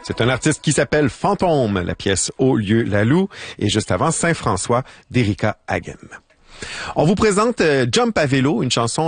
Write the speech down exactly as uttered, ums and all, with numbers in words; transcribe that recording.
C'est un artiste qui s'appelle Fantôme, la pièce Au lieu la Loue, et juste avant Saint-François d'Erika Hagen. On vous présente euh, Jump à vélo, une chanson